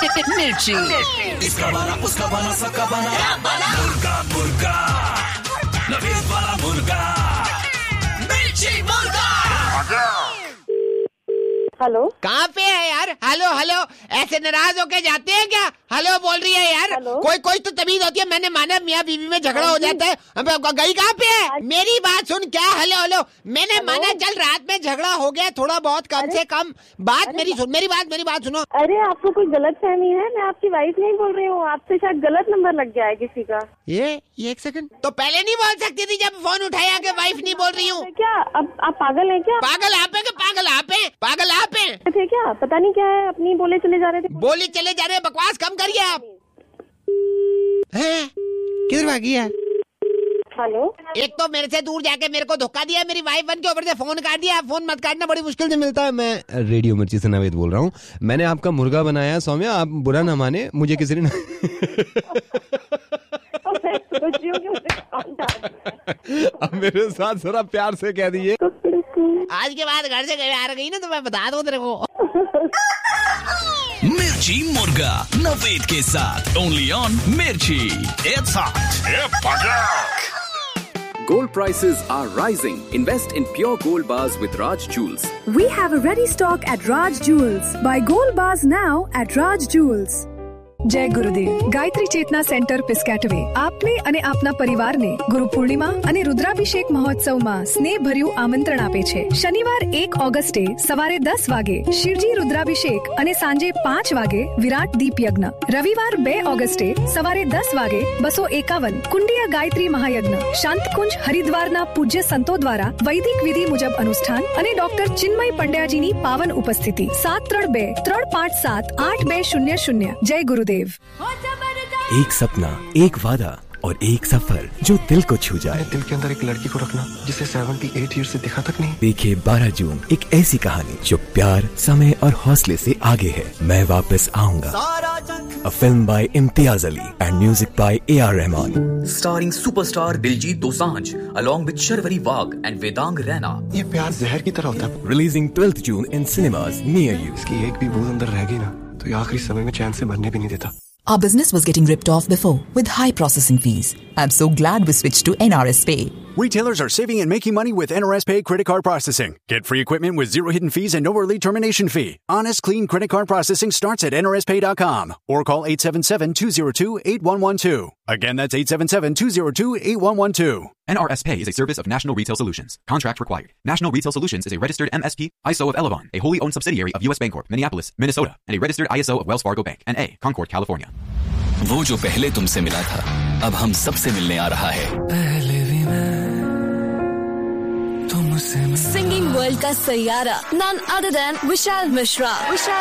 मिर्ची। इसका बना उसका बना सबका बना मुर्गा मुर्गा नवीद वाला मुर्गा मिर्ची मुर्गा। हेलो, कहाँ पे है यार? हेलो हेलो, ऐसे नाराज होके जाते हैं क्या? हेलो बोल रही है यार। कोई तो तमीज होती है। मैंने माना मियाँ बीवी में झगड़ा हो जाता है। गई कहाँ पे है? मेरी बात सुन। क्या हेलो हेलो? मैंने माना चल रात में झगड़ा हो गया थोड़ा बहुत, कम से कम बात मेरी सुन। मेरी बात सुनो। अरे आपको कोई गलत फहमी है, मैं आपकी वाइफ नहीं बोल रही हूँ। आपसे शायद गलत नंबर लग गया है किसी का। ये एक सेकंड तो पहले नहीं बोल सकती थी जब फोन उठाया कि वाइफ नहीं बोल रही हूँ? क्या अब आप पागल हैं क्या? पागल आप है? पागल आप है थे क्या? पता नहीं क्या है, अपनी बोले चले जा रहे थे। बोली चले जा रहे हैं, बकवास कम करिए आप। हैं? किधर भागी है? हेलो, एक तो मेरे से दूर जाके मेरे को धोखा दिया, मेरी वाइफ बन के ऊपर से फोन काट दिया। फोन मत काटना, बड़ी मुश्किल से मिलता है। मैं रेडियो मिर्ची से नवेद बोल रहा हूँ। मैंने आपका मुर्गा बनाया सौम्या, आप बुरा ना माने। मुझे किसी ने अब मेरे साथ जरा प्यार से कह दिए। आज के बाद घर से आ गई ना तो मैं बता दूं तेरे को। मिर्ची मुर्गा नवेद के साथ ओनली ऑन मिर्ची। It's hot. Gold prices are rising. Invest in pure gold bars with Raj Jewels. We have a ready stock at Raj Jewels. Buy gold bars now at Raj Jewels. જય ગુરુદેવ. ગાયત્રી ચેતના centre પિસ્કેટવે આપને અને આપના પરિવારને ગુરુ પૂર્ણિમા અને રુદ્રાભિષેક મહોત્સવમાં સ્નેહભર્યું આમંત્રણ આપે છે. શનિવાર 1 ઓગસ્ટે સવારે 10 વાગે શિવજી રુદ્રાભિષેક અને સાંજે 5 વાગે વિરાટ દીપ યજ્ઞ. રવિવાર 2 ઓગસ્ટે સવારે 10 વાગે 251 કુંડિયા ગાયત્રી મહાયજ્ઞ. શાંતકુંજ હરિદ્વારના પૂજ્ય સંતો દ્વારા વૈદિક વિધિ મુજબ અનુષ્ઠાન અને ડોક્ટર ચિન્મય પંડ્યાજીની પાવન ઉપસ્થિતિ. 732-357-8200. જય ગુરુદેવ. एक सपना, एक वादा और एक सफर जो दिल को छू जाए. दिल के अंदर एक लड़की को रखना जिसे 78 ईयर से दिखा तक नहीं. देखिए 12 जून एक ऐसी कहानी जो प्यार, समय और हौसले से आगे है. मैं वापस आऊंगा. A film by Imtiaz Ali and music by A.R. Rahman. Starring superstar Diljit Dosanjh along with Sharvari Wagh and Vedang Raina. ये प्यार जहर की तरह होता है. Releasing 12th June in cinemas near you. इसकी एक भी बूंद अंदर रह गई ना तो ये आखिरी समय में चैन से मरने भी नहीं देता. Our business was getting ripped off before with high processing fees. I'm so glad we switched to NRS Pay. Retailers are saving and making money with NRS Pay credit card processing. Get free equipment with zero hidden fees and no early termination fee. Honest, clean credit card processing starts at nrspay.com or call 877-202-8112. Again, that's 877-202-8112. NRS Pay is a service of National Retail Solutions. Contract required. National Retail Solutions is a registered MSP, ISO of Elavon, a wholly owned subsidiary of US Bancorp, Minneapolis, Minnesota, and a registered ISO of Wells Fargo Bank, N.A., Concord, California. वो जो पहले तुमसे मिला था अब हम सबसे मिलने आ रहा है. पहले भी मैं तुमसे Singing world का Saiyaara none other than Vishal Mishra.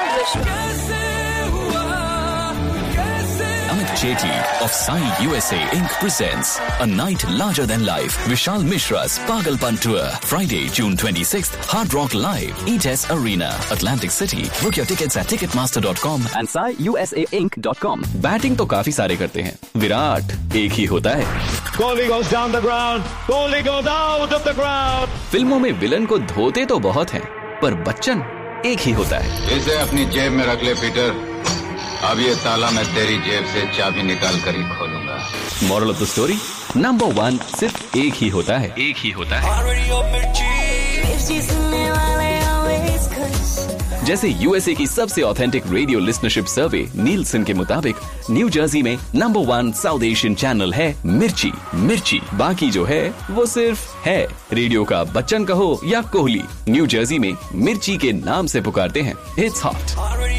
Amit Jethli of Sai USA Inc. presents a night larger than life. Vishal Mishra's Pagalpan Tour. Friday, June 26th, Hard Rock Live, ETS Arena, Atlantic City. Book your tickets at ticketmaster.com and SaiUSAInc.com. Batting तो काफी सारे करते हैं, विराट एक ही होता है. Kohli goes down the ground. Kohli goes out of the ground. फिल्मों में विलन को धोते तो बहुत हैं, पर बच्चन एक ही होता है. इसे अपनी जेब में रख ले पीटर. अब ये ताला मैं तेरी जेब से चाबी निकाल कर ही खोलूंगा. Moral of the story, number 1 सिर्फ एक ही होता है. जैसे यूएसए की सबसे ऑथेंटिक रेडियो लिसनरशिप सर्वे नीलसन के मुताबिक न्यू जर्सी में नंबर 1 साउथ एशियन चैनल है मिर्ची. बाकी जो है वो सिर्फ है. रेडियो का बच्चन कहो या कोहली, न्यू जर्सी में मिर्ची के नाम से पुकारते हैं. It's hot.